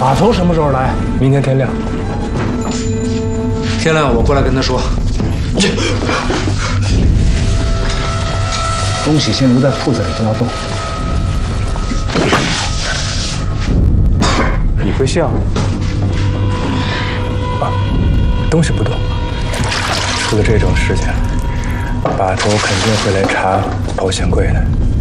码头什么时候来？ 明天天亮。 天亮我过来跟他说。 东西先留在铺子里，不要动。 你会笑？啊，东西不动。出了这种事情，把头肯定会来查保险柜的。